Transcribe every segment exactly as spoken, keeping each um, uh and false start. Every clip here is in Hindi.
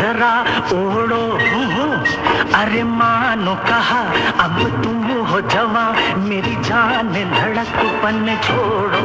जरा ओढ़ो, अरे मानो कहा अब तुम हो जवां, मेरी जान धड़कपन छोड़ो।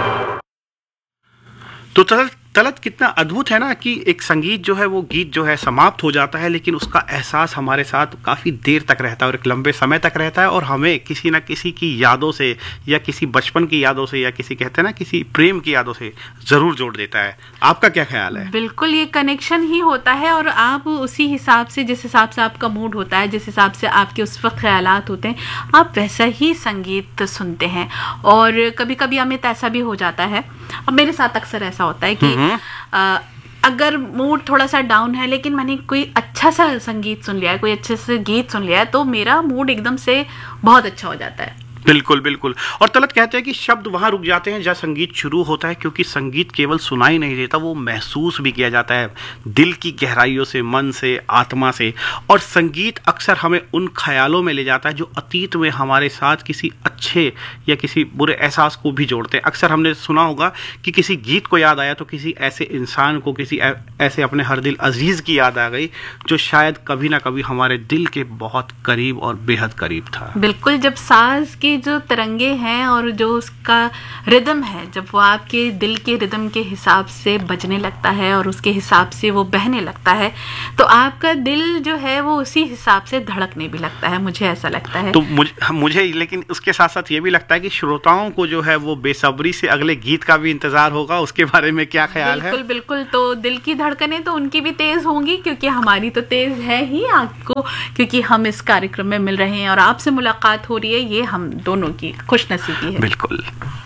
तो तलत तलत कितना अद्भुत है ना कि एक संगीत जो है वो गीत जो है समाप्त हो जाता है, लेकिन उसका एहसास हमारे साथ काफ़ी देर तक रहता है और एक लंबे समय तक रहता है, और हमें किसी ना किसी की यादों से या किसी बचपन की यादों से या किसी कहते हैं ना किसी प्रेम की यादों से ज़रूर जोड़ देता है। आपका क्या ख्याल है? बिल्कुल, ये कनेक्शन ही होता है और आप उसी हिसाब से, जिस हिसाब से आपका मूड होता है, जिस हिसाब से आपके उस वक्त ख्यालात होते हैं, आप वैसा ही संगीत सुनते हैं। और कभी कभी हमें तो ऐसा भी हो जाता है, अब मेरे साथ अक्सर ऐसा होता है कि आ, अगर मूड थोड़ा सा डाउन है लेकिन मैंने कोई अच्छा सा संगीत सुन लिया है, कोई अच्छे से गीत सुन लिया है, तो मेरा मूड एकदम से बहुत अच्छा हो जाता है। बिल्कुल बिल्कुल। और तलत कहते हैं कि शब्द वहाँ रुक जाते हैं जहाँ संगीत शुरू होता है, क्योंकि संगीत केवल सुनाई नहीं देता, वो महसूस भी किया जाता है दिल की गहराइयों से, मन से, आत्मा से। और संगीत अक्सर हमें उन ख्यालों में ले जाता है जो अतीत में हमारे साथ किसी अच्छे या किसी बुरे एहसास को भी जोड़ते हैं। अक्सर हमने सुना होगा कि किसी गीत को याद आया तो किसी ऐसे इंसान को, किसी ऐसे अपने हर दिल अजीज़ की याद आ गई जो शायद कभी ना कभी हमारे दिल के बहुत करीब और बेहद करीब था। बिल्कुल, जब साज की जो तरंगे हैं और जो उसका रिदम है, जब वो आपके दिल के रिदम के हिसाब से बजने लगता है और उसके हिसाब से वो बहने लगता है, तो आपका दिल जो है वो उसी हिसाब से धड़कने भी लगता है, मुझे ऐसा लगता है। तो मुझे, मुझे लेकिन उसके साथ साथ ये भी लगता है कि श्रोताओं को जो है वो बेसब्री से अगले गीत का भी इंतजार होगा। उसके बारे में क्या ख्याल है? बिल्कुल बिल्कुल। तो दिल की धड़कनें तो उनकी भी तेज होंगी, क्योंकि हमारी तो तेज है ही आपको, क्योंकि हम इस कार्यक्रम में मिल रहे हैं और आपसे मुलाकात हो रही है, ये हम दोनों की खुशनसीबी है। बिल्कुल।